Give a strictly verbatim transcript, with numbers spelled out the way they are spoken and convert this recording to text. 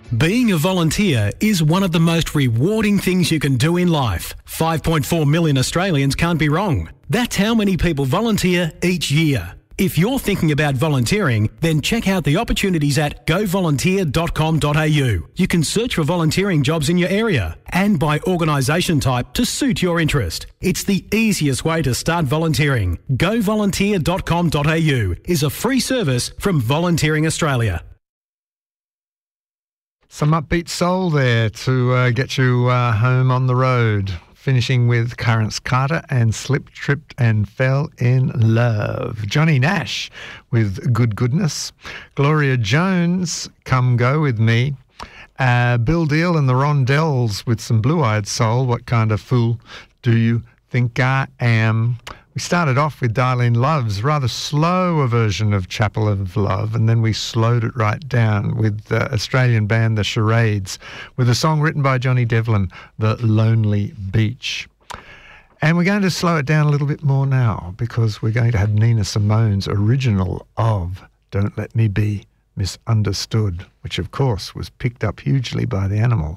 Being a volunteer is one of the most rewarding things you can do in life. five point four million Australians can't be wrong. That's how many people volunteer each year. If you're thinking about volunteering, then check out the opportunities at go volunteer dot com dot a u. You can search for volunteering jobs in your area and by organisation type to suit your interest. It's the easiest way to start volunteering. go volunteer dot com dot a u is a free service from Volunteering Australia. Some upbeat soul there to uh, get you uh, home on the road. Finishing with Clarence Carter and Slipped, Tripped and Fell in Love. Johnny Nash with Good Goodness. Gloria Jones, Come Go With Me. Uh, Bill Deal and the Rondells with some Blue-Eyed Soul. What Kind of Fool Do You Think I Am? We started off with Darlene Love's rather slower version of Chapel of Love, and then we slowed it right down with the Australian band The Charades, with a song written by Johnny Devlin, The Lonely Beach. And we're going to slow it down a little bit more now, because we're going to have Nina Simone's original of Don't Let Me Be Misunderstood, which of course was picked up hugely by the Animals.